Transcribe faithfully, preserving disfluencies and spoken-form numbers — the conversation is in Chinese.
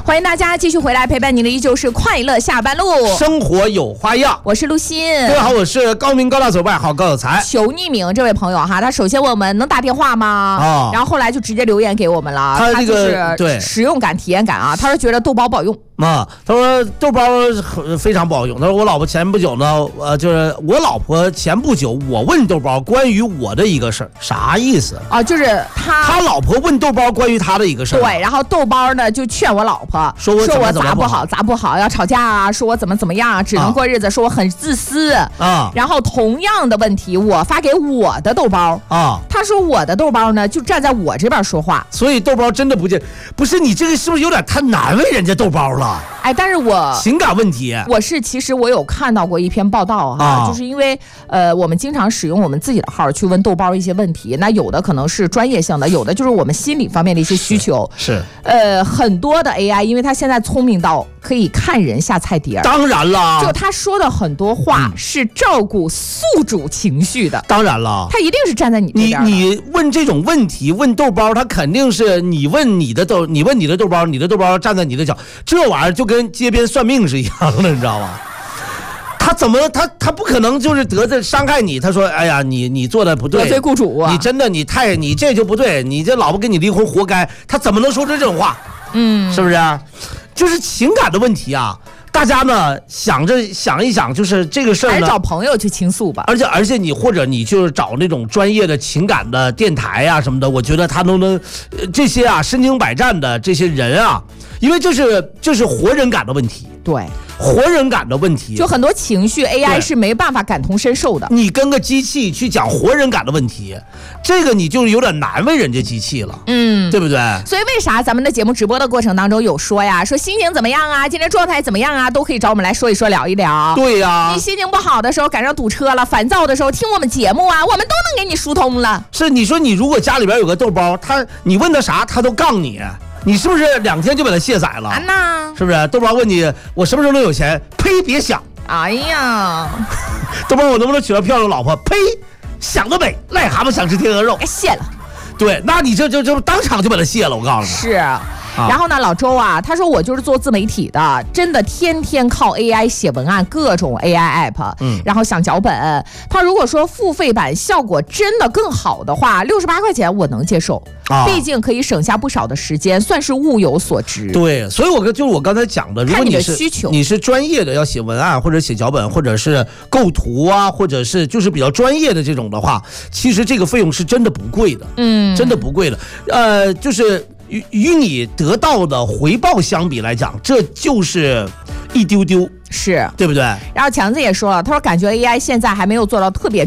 欢迎大家继续回来陪伴您的依旧是快乐下班路， 生活有花样。 我是陆欣， 各位好，我是高明高大走外号高有才。 求匿名这位朋友哈，他首先问我们能打电话吗？哦，然后后来就直接留言给我们了。 他这个他对实用感、体验感啊，他说觉得豆包不好用。 啊，他说豆包非常不好用。他说我老婆前不久呢，呃，就是我老婆前不久我问豆包关于我的一个事儿，啥意思啊？就是他他老婆问豆包关于他的一个事儿， 对，然后豆包呢就劝我老婆说我说我咋咋不好咋不好要吵架啊，说我怎么怎么样只能过日子，啊、说我很自私啊。然后同样的问题我发给我的豆包啊，他说我的豆包呢就站在我这边说话， 所以豆包真的不见不是你这个是不是有点太难为人家豆包了？ 哎，但是我情感问题， 我是其实我有看到过一篇报道哈、啊，就是因为呃，我们经常使用我们自己的号去问豆包一些问题，那有的可能是专业性的，有的就是我们心理方面的一些需求。 是，是呃，很多的 A I， 因为它现在聪明到可以看人下菜碟， 当然了， 就他说的很多话是照顾宿主情绪的， 当然了， 他一定是站在你这边的。 你你问这种问题，问豆包，他肯定是你问你的豆，你问你的豆包，你的豆包站在你的角，这玩意儿就跟街边算命是一样的，你知道吗？他怎么他他不可能就是得罪伤害你？他说：“哎呀，你你做的不对， 得罪雇主啊！ 你真的你太你这就不对，你这老婆跟你离婚活该。”他怎么能说出这种话？嗯，是不是？就是情感的问题啊！大家呢想着想一想，就是这个事儿呢， 还是找朋友去倾诉吧。 而且而且你或者你就是找那种专业的情感的电台啊什么的，我觉得他都能，呃、这些啊身经百战的这些人啊，因为这是这是活人感的问题。 对， 活人感的问题， 就很多情绪 A I 是没办法感同身受的。 你跟个机器去讲活人感的问题，这个你就有点难为人家机器了，嗯，对不对？ 所以为啥咱们的节目直播的过程当中有说呀，说心情怎么样啊，今天状态怎么样啊，都可以找我们来说一说聊一聊。 对呀、啊， 你心情不好的时候赶上堵车了，烦躁的时候听我们节目啊，我们都能给你疏通了。 是你说你如果家里边有个豆包，他你问他啥他都杠你。你是不是两天就把他卸载了？啊呐，是不是？豆包问你，我什么时候能有钱？呸，别想！ 哎呀， 豆包，我能不能娶到漂亮老婆？呸，想得美，癞蛤蟆想吃天鹅肉。 哎，卸了。 对，那你这就就当场就把他卸了，我告诉你。 是。啊、然后呢，老周啊，他说我就是做自媒体的，真的天天靠 A I 写文案，各种 A I app， 嗯，然后想脚本。他如果说付费版效果真的更好的话，六十八块钱我能接受，啊，毕竟可以省下不少的时间，算是物有所值。 对，所以我就是我刚才讲的，如果你是看你的需求， 你是专业的要写文案或者写脚本，或者是构图啊，或者是就是比较专业的这种的话，其实这个费用是真的不贵的，嗯，真的不贵的，呃，就是。与与你得到的回报相比来讲，这就是一丢丢， 是对不对？ 然后强子也说了，他说感觉 A I 现在还没有做到特别